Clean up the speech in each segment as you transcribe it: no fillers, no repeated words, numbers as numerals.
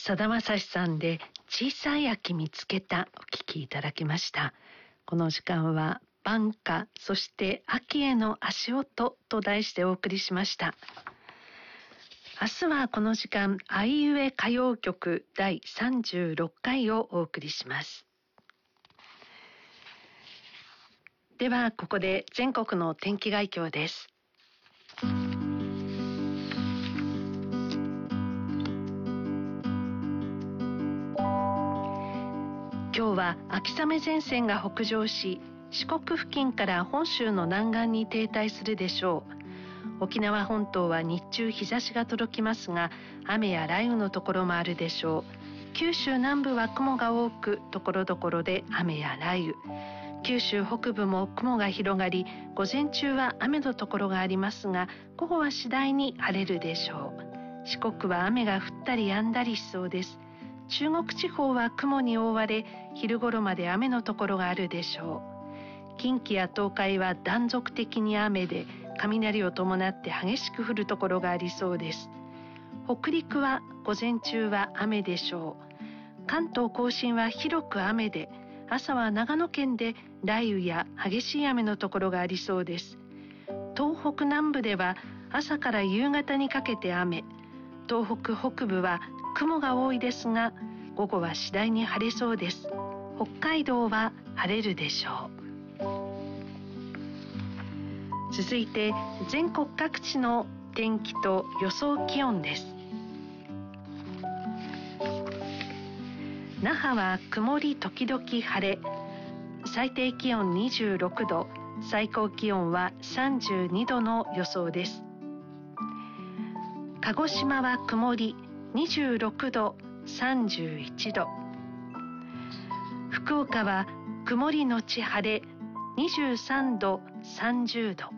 さだまさしさんで小さい秋見つけたお聞きいただきました。この時間は晩夏、そして秋への足音と題してお送りしました。明日はこの時間、あいうえ歌謡曲第36回をお送りします。ではここで全国の天気概況です。今日は秋雨前線が北上し、四国付近から本州の南岸に停滞するでしょう。沖縄本島は日中日差しが届きますが、雨や雷雨のところもあるでしょう。九州南部は雲が多く、ところどころで雨や雷雨。九州北部も雲が広がり、午前中は雨のところがありますが、午後は次第に晴れるでしょう。四国は雨が降ったり止んだりしそうです。中国地方は雲に覆われ、昼頃まで雨のところがあるでしょう。近畿や東海は断続的に雨で、雷を伴って激しく降るところがありそうです。北陸は午前中は雨でしょう。関東甲信は広く雨で、朝は長野県で雷雨や激しい雨のところがありそうです。東北南部では朝から夕方にかけて雨、東北北部は雲が多いですが、午後は次第に晴れそうです。北海道は晴れるでしょう。続いて全国各地の天気と予想気温です。那覇は曇り時々晴れ、最低気温26度、最高気温は32度の予想です。鹿児島は曇り26度、31度。福岡は曇りのち晴れ、23度、30度。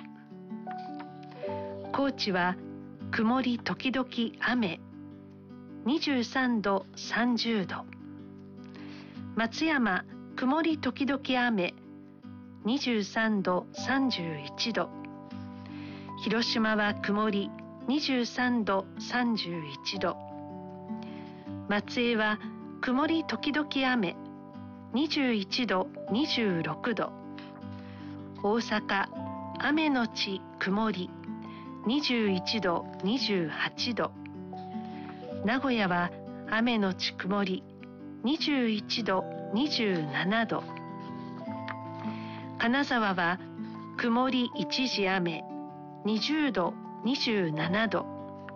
高知は曇り時々雨、23度、30度。松山曇り時々雨、23度、31度。広島は曇り23度、31度。松江は曇り時々雨、21度、26度。大阪雨のち曇り、21度、28度。名古屋は雨のち曇り、21度、27度。金沢は曇り一時雨、20度、27度。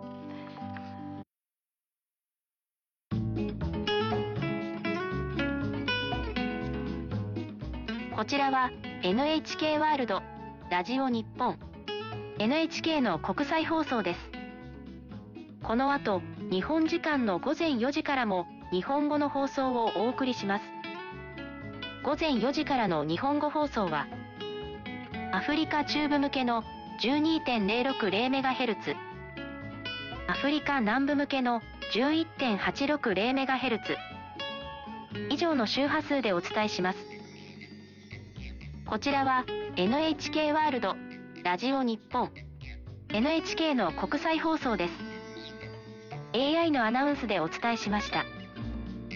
こちらは NHK ワールドラジオ日本 NHK の国際放送です。この後、日本時間の午前4時からも日本語の放送をお送りします。午前4時からの日本語放送は、アフリカ中部向けの 12.060MHz、アフリカ南部向けの 11.860MHz 以上の周波数でお伝えします。こちらは NHK ワールドラジオ日本 NHK の国際放送です。AI のアナウンスでお伝えしました。